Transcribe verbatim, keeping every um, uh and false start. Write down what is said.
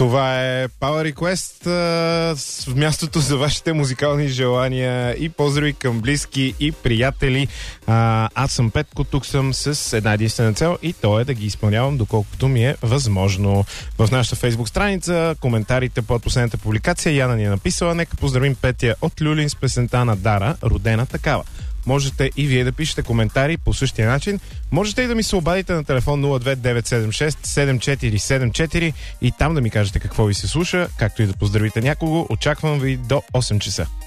Това е Power Request, а, с мястото за вашите музикални желания и поздрави към близки и приятели. А, аз съм Петко, тук съм с една единствена цел и то е да ги изпълнявам доколкото ми е възможно. В нашата фейсбук страница, коментарите под последната публикация, Яна ни е написала: нека поздравим Петя от Люлин с песента на Дара, родена такава. Можете и вие да пишете коментари по същия начин. Можете и да ми се обадите на телефон нула две девет седем шест седем четири седем четири и там да ми кажете какво ви се слуша, както и да поздравите някого. Очаквам ви до осем часа.